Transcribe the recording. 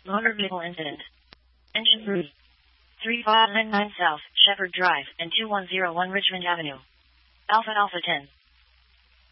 Motor vehicle incident. Engine route. 3599 South, Shepherd Drive, and 2101 Richmond Avenue. Alpha Alpha 10.